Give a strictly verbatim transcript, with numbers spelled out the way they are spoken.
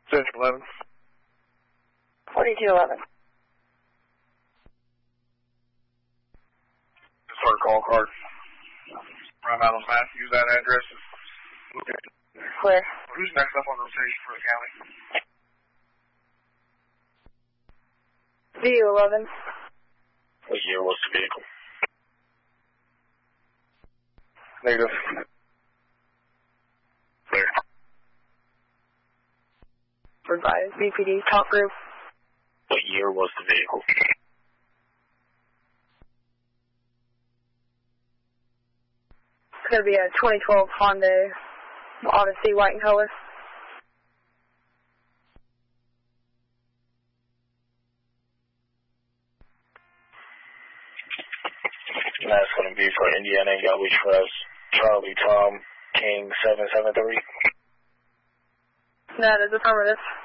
six eleven. forty-two eleven. Just our call card. Run out of math, use that address. Okay. Clear. Who's next up on the station for the county? V U eleven. What year was the vehicle? Negative. Clear. Advise B P D top group. What year was the vehicle? It's going to be a twenty twelve Honda Odyssey, white in color. And that's going to be for Indiana Yellow Express, Charlie Tom, King seven seven three. That is affirmative.